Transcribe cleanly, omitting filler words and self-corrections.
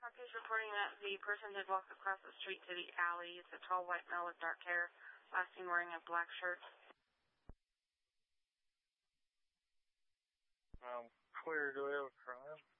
Rocky's reporting that the person had walked across the street to the alley. It's a tall white male with dark hair, last seen wearing a black shirt. Clear. Do we have a crime?